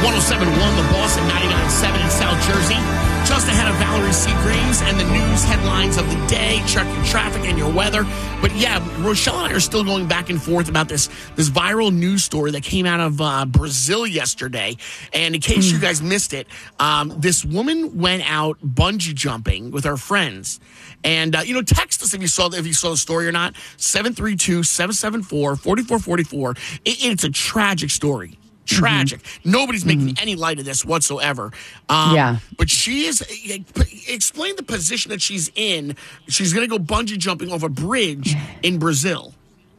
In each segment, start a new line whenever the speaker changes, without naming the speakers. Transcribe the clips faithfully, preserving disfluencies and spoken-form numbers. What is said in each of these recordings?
oh seven point one The Boss at ninety-nine point seven in South Jersey. Just ahead of Valerie Seagraves and the news headlines of the day. Check your traffic and your weather. But yeah, Rochelle and I are still going back and forth about this this viral news story that came out of uh, Brazil yesterday. And in case you guys missed it, um, this woman went out bungee jumping with her friends. And uh, you know, text us if you saw if you saw the story or not. seven three two, seven seven four, four four four four. It, it's a tragic story. Tragic. Mm-hmm. Nobody's making mm-hmm. any light of this whatsoever. Um,
yeah.
But she is, explain the position that she's in. She's going to go bungee jumping off a bridge in Brazil.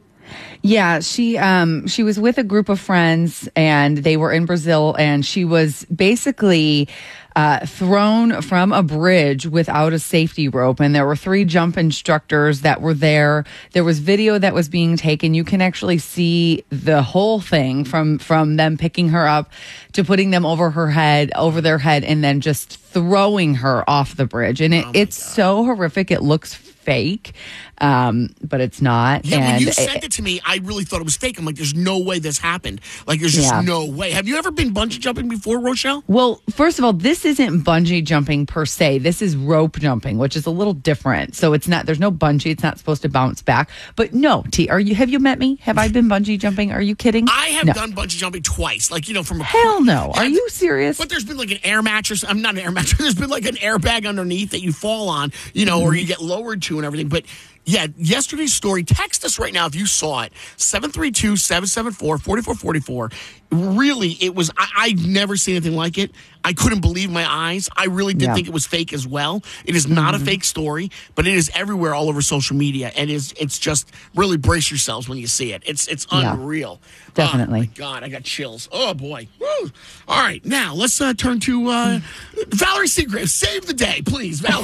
Yeah, she um she was with a group of friends and they were in Brazil, and she was basically uh, thrown from a bridge without a safety rope. And there were three jump instructors that were there. There was video that was being taken. You can actually see the whole thing from from them picking her up to putting them over her head, over their head, and then just throwing her off the bridge. And it, oh it's God. so horrific. It looks fake, um, but it's not.
Yeah,
and
when you sent it, it to me, I really thought it was fake. I'm like, there's no way this happened. Like, there's just yeah. no way. Have you ever been bungee jumping before, Rochelle?
Well, first of all, this isn't bungee jumping per se. This is rope jumping, which is a little different. So it's not, there's no bungee. It's not supposed to bounce back. But no, T, are you, have you met me? Have I been bungee jumping? Are you kidding?
I have
no.
done bungee jumping twice. Like, you know, from a...
Hell no. Are you serious?
But there's been like an air mattress. I'm not an air mattress. There's been like an airbag underneath that you fall on, you know, mm-hmm. or you get lowered to and everything. But yeah, yesterday's story, text us right now if you saw it. seven three two, seven seven four, four four four four. Really, it was, I, I've never seen anything like it. I couldn't believe my eyes. I really did yeah. think it was fake as well. It is not mm-hmm. a fake story, but it is everywhere all over social media. And it's, it's just, really brace yourselves when you see it. It's it's unreal.
Yeah, definitely.
Oh, my God, I got chills. Oh, boy. Woo. All right, now let's uh, turn to uh, Valerie Seagraves. Save the day, please, Valerie.